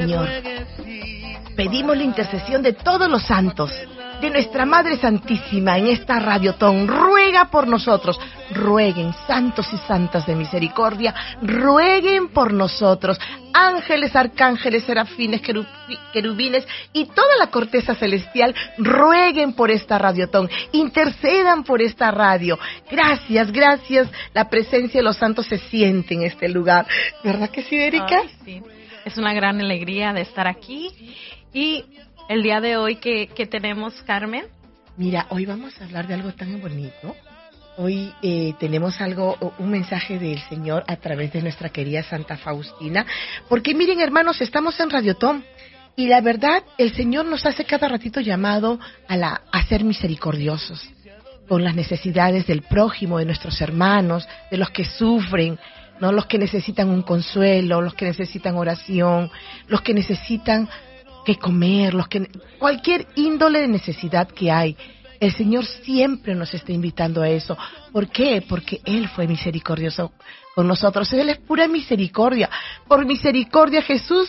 Señor, pedimos la intercesión de todos los santos, de nuestra Madre Santísima en esta radiotón. Ruega por nosotros, rueguen, santos y santas de misericordia, rueguen por nosotros, ángeles, arcángeles, serafines, querubines y toda la corteza celestial, rueguen por esta radiotón, intercedan por esta radio. Gracias, gracias, la presencia de los santos se siente en este lugar. ¿Verdad que sí, Erika? Ay, sí. Es una gran alegría de estar aquí. Y el día de hoy, ¿qué tenemos, Carmen? Mira, hoy vamos a hablar de algo tan bonito. Hoy tenemos un mensaje del Señor a través de nuestra querida Santa Faustina. Porque miren, hermanos, estamos en Radiotón. Y la verdad, el Señor nos hace cada ratito llamado a ser misericordiosos con las necesidades del prójimo, de nuestros hermanos, de los que sufren, ¿no? Los que necesitan un consuelo, los que necesitan oración, los que necesitan que comer, cualquier índole de necesidad que hay. El Señor siempre nos está invitando a eso. ¿Por qué? Porque Él fue misericordioso con nosotros. Él es pura misericordia. Por misericordia Jesús,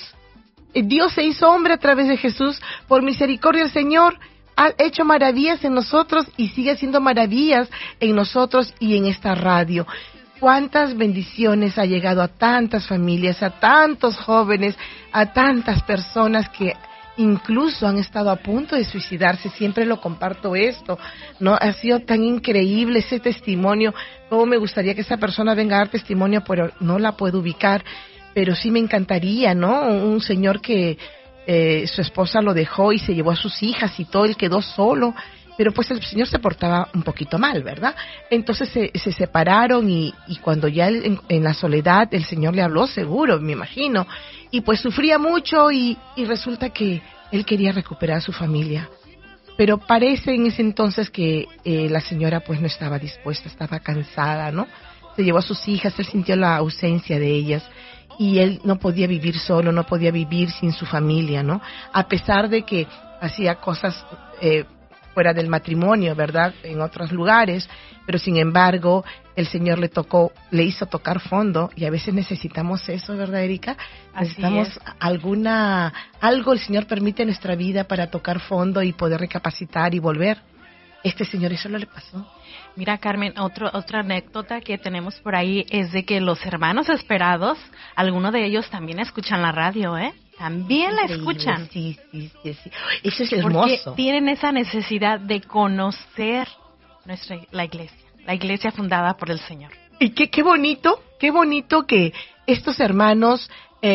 Dios se hizo hombre a través de Jesús. Por misericordia el Señor ha hecho maravillas en nosotros y sigue haciendo maravillas en nosotros y en esta radio. Cuántas bendiciones ha llegado a tantas familias, a tantos jóvenes, a tantas personas que incluso han estado a punto de suicidarse. Siempre lo comparto esto, ¿no? Ha sido tan increíble ese testimonio. Cómo me gustaría que esa persona venga a dar testimonio, pero no la puedo ubicar. Pero sí me encantaría, ¿no? Un señor que su esposa lo dejó y se llevó a sus hijas y todo, él quedó solo. Pero pues el Señor se portaba un poquito mal, ¿verdad? Entonces se separaron y cuando ya él, en la soledad el Señor le habló, seguro, me imagino, y pues sufría mucho y resulta que él quería recuperar a su familia. Pero parece en ese entonces que la señora pues no estaba dispuesta, estaba cansada, ¿no? Se llevó a sus hijas, él sintió la ausencia de ellas y él no podía vivir solo, no podía vivir sin su familia, ¿no? A pesar de que hacía cosas fuera del matrimonio, ¿verdad? En otros lugares, pero sin embargo, el Señor le hizo tocar fondo y a veces necesitamos eso, ¿verdad, Erika? Necesitamos algo el Señor permite en nuestra vida para tocar fondo y poder recapacitar y volver. Este señor eso no le pasó. Mira, Carmen, otra anécdota que tenemos por ahí es de que los hermanos esperados, algunos de ellos también escuchan la radio, ¿eh? También la escuchan. Sí. Eso es hermoso. Porque tienen esa necesidad de conocer la iglesia fundada por el Señor. Y qué bonito que estos hermanos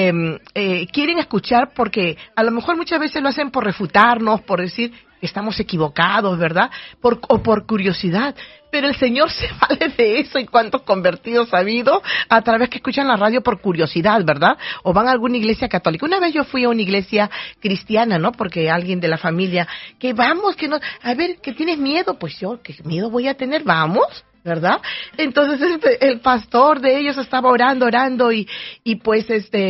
quieren escuchar, porque a lo mejor muchas veces lo hacen por refutarnos, por decir que estamos equivocados, ¿verdad? O por curiosidad. Pero el Señor se vale de eso. ¿Y cuántos convertidos ha habido a través que escuchan la radio por curiosidad, verdad? O van a alguna iglesia católica. Una vez yo fui a una iglesia cristiana, ¿no? Porque alguien de la familia, que a ver, ¿que tienes miedo? Pues yo, ¿qué miedo voy a tener? Vamos, ¿verdad? Entonces el pastor de ellos estaba orando y pues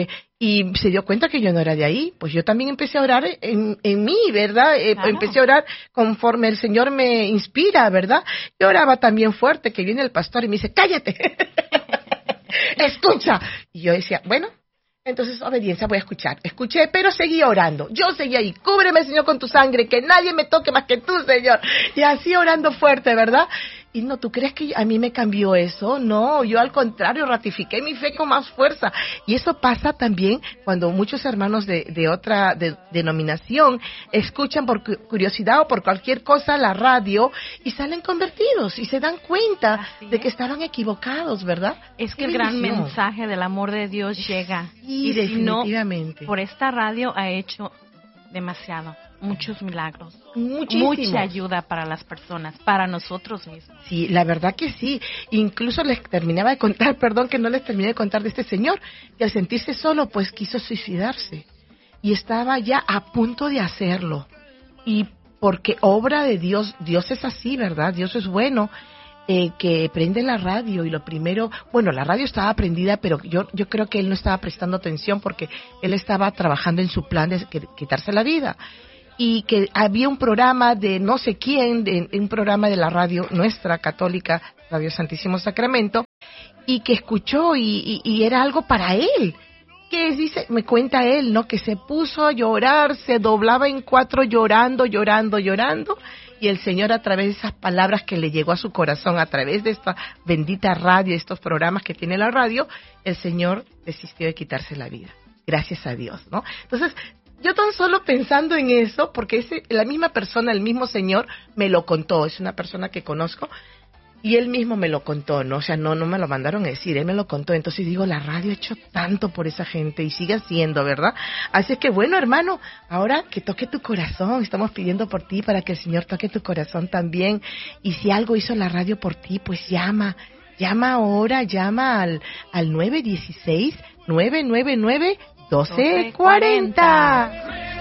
y se dio cuenta que yo no era de ahí. Pues yo también empecé a orar en mí, ¿verdad? Claro. Empecé a orar conforme el Señor me inspira, ¿verdad? Yo oraba también fuerte, que viene el pastor y me dice, cállate, escucha. Y yo decía, bueno, entonces obediencia, voy a escuchar. Escuché, pero seguía orando. Yo seguía ahí, cúbreme, Señor, con tu sangre, que nadie me toque más que tú, Señor. Y así orando fuerte, ¿verdad? Y no, ¿tú crees que a mí me cambió eso? No, yo al contrario ratifiqué mi fe con más fuerza. Y eso pasa también cuando muchos hermanos de otra denominación escuchan por curiosidad o por cualquier cosa la radio y salen convertidos y se dan cuenta de que estaban equivocados, ¿verdad? Es que el gran mensaje del amor de Dios llega. Sí, definitivamente. Si no, por esta radio ha hecho demasiado. Muchos milagros, muchísimos. Mucha ayuda para las personas, para nosotros mismos. Sí, la verdad que sí. Incluso les terminaba de contar, perdón que no les terminé de contar de este señor, que al sentirse solo, pues quiso suicidarse. Y estaba ya a punto de hacerlo. Y porque obra de Dios, Dios es así, ¿verdad? Dios es bueno. Que prende la radio y lo primero, bueno, la radio estaba prendida, pero yo creo que él no estaba prestando atención porque él estaba trabajando en su plan de quitarse la vida. Y que había un programa de no sé quién, un programa de la radio nuestra católica, Radio Santísimo Sacramento, y que escuchó y era algo para él. que dice, me cuenta él, ¿no? Que se puso a llorar, se doblaba en cuatro llorando, y el Señor, a través de esas palabras que le llegó a su corazón, a través de esta bendita radio, estos programas que tiene la radio, el Señor desistió de quitarse la vida. Gracias a Dios, ¿no? Entonces, yo tan solo pensando en eso, porque la misma persona, el mismo Señor, me lo contó, es una persona que conozco, y él mismo me lo contó, ¿no? O sea, no me lo mandaron a decir, él me lo contó. Entonces digo, la radio ha hecho tanto por esa gente y sigue haciendo, ¿verdad? Así es que, bueno, hermano, ahora que toque tu corazón, estamos pidiendo por ti para que el Señor toque tu corazón también. Y si algo hizo la radio por ti, pues llama ahora, llama al 916-999-1240.